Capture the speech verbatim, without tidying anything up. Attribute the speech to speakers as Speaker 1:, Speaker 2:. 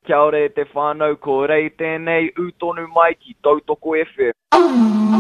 Speaker 1: Kia ora e te whānau, ko rei tēnei utonu mai ki Tautoko F M.